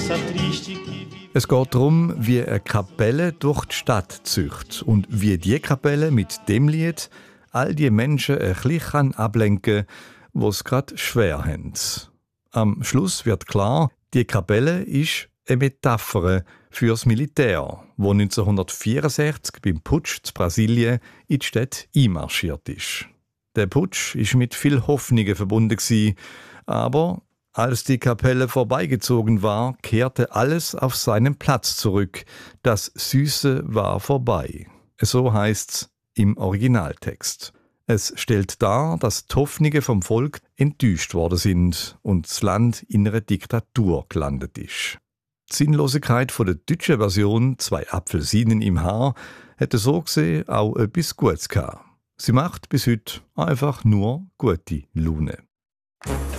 Es geht darum, wie eine Kapelle durch die Stadt zieht und wie die Kapelle mit dem Lied all die Menschen ein bisschen ablenken kann, die es gerade schwer haben. Am Schluss wird klar, die Kapelle ist eine Metapher für das Militär, das 1964 beim Putsch zu Brasilien in die Stadt einmarschiert ist. Der Putsch war mit viel Hoffnungen verbunden, aber als die Kapelle vorbeigezogen war, kehrte alles auf seinen Platz zurück. Das Süße war vorbei. So heißt's im Originaltext. Es stellt dar, dass die Hoffnungen vom Volk enttäuscht worden sind und das Land in einer Diktatur gelandet ist. Die Sinnlosigkeit von der deutschen Version «Zwei Apfelsinen im Haar» hätte so gesehen auch etwas Gutes gehabt. Sie macht bis heute einfach nur gute Laune.